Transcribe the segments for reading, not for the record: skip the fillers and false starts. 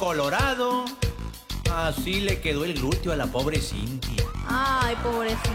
colorado. Así le quedó el glúteo a la pobre Cintia. Ay, pobrecito.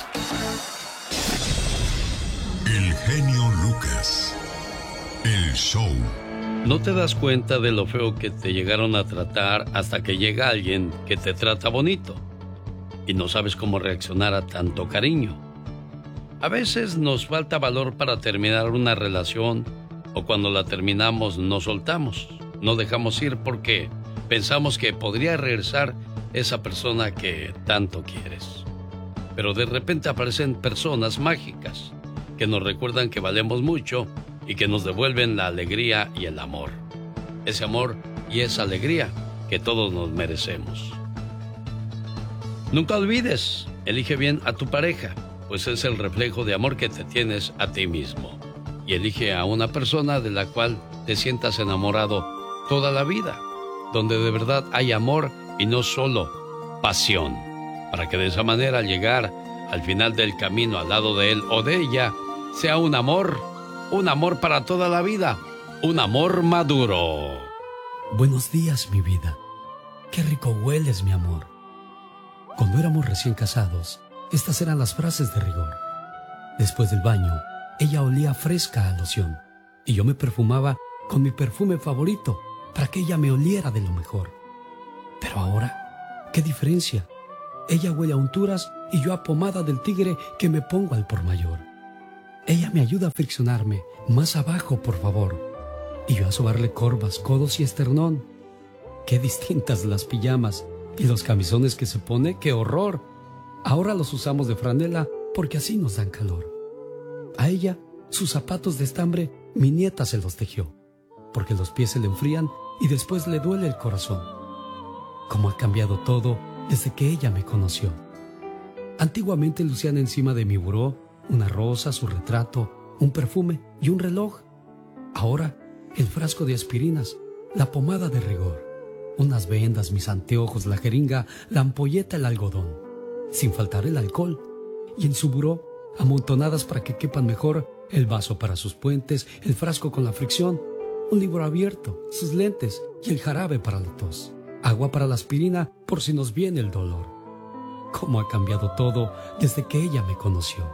El genio Lucas. El show. No te das cuenta de lo feo que te llegaron a tratar hasta que llega alguien que te trata bonito y no sabes cómo reaccionar a tanto cariño. A veces nos falta valor para terminar una relación o cuando la terminamos no soltamos, no dejamos ir porque pensamos que podría regresar esa persona que tanto quieres. Pero de repente aparecen personas mágicas que nos recuerdan que valemos mucho y que nos devuelven la alegría y el amor. Ese amor y esa alegría que todos nos merecemos. Nunca olvides, elige bien a tu pareja, pues es el reflejo de amor que te tienes a ti mismo. Y elige a una persona de la cual te sientas enamorado toda la vida, donde de verdad hay amor y no solo pasión, para que de esa manera al llegar al final del camino al lado de él o de ella, sea un amor para toda la vida, un amor maduro. Buenos días, mi vida. Qué rico hueles, mi amor. Cuando éramos recién casados, estas eran las frases de rigor. Después del baño, ella olía fresca a loción y yo me perfumaba con mi perfume favorito para que ella me oliera de lo mejor. Pero ahora, ¿qué diferencia? Ella huele a unturas y yo a pomada del tigre que me pongo al por mayor. Ella me ayuda a friccionarme. Más abajo, por favor. Y yo a sobarle corvas, codos y esternón. Qué distintas las pijamas y los camisones que se pone, qué horror. Ahora los usamos de franela porque así nos dan calor. A ella, sus zapatos de estambre, mi nieta se los tejió, porque los pies se le enfrían y después le duele el corazón. Cómo ha cambiado todo desde que ella me conoció. Antiguamente lucían encima de mi buró una rosa, su retrato, un perfume y un reloj. Ahora, el frasco de aspirinas, la pomada de rigor, unas vendas, mis anteojos, la jeringa, la ampolleta, el algodón, sin faltar el alcohol. Y en su buró, amontonadas para que quepan mejor, el vaso para sus puentes, el frasco con la fricción, un libro abierto, sus lentes y el jarabe para la tos, agua para la aspirina por si nos viene el dolor. Cómo ha cambiado todo desde que ella me conoció.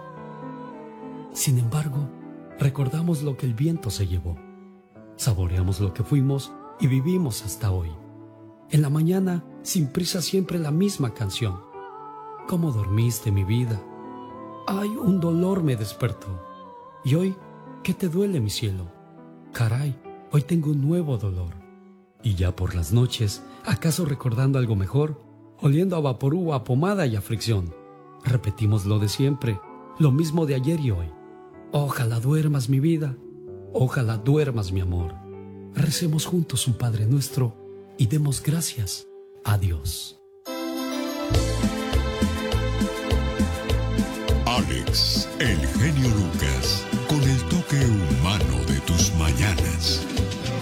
Sin embargo, recordamos lo que el viento se llevó. Saboreamos lo que fuimos y vivimos hasta hoy. En la mañana, sin prisa, siempre la misma canción. ¿Cómo dormiste, mi vida? Ay, un dolor me despertó. Y hoy, ¿qué te duele, mi cielo? Caray, hoy tengo un nuevo dolor. Y ya por las noches, ¿acaso recordando algo mejor? Oliendo a vaporú, a pomada y a fricción. Repetimos lo de siempre, lo mismo de ayer y hoy. Ojalá duermas, mi vida. Ojalá duermas, mi amor. Recemos juntos un Padre Nuestro y demos gracias a Dios. Alex, el genio Lucas.